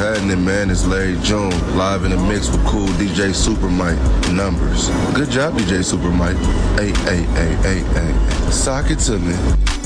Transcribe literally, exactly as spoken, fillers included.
happening, man? It's Larry June, live in the mix with cool D J Super Mike. Numbers. Good job, D J Super Mike. Hey, hey, hey, hey, hey. Sock it to me.